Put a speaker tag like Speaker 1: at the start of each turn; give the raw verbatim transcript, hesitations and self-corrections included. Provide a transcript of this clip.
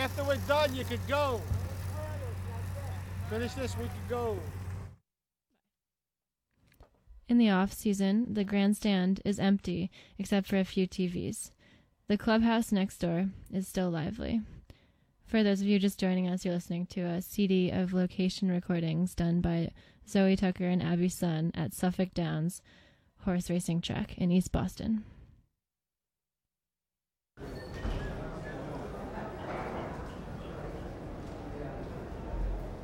Speaker 1: after we're done, you could go. Finish this, we could go.
Speaker 2: In the off-season, the grandstand is empty except for a few T Vs. The clubhouse next door is still lively. For those of you just joining us, you're listening to a C D of location recordings done by Zoe Tucker and Abby Sun at Suffolk Downs Horse Racing Track in East Boston.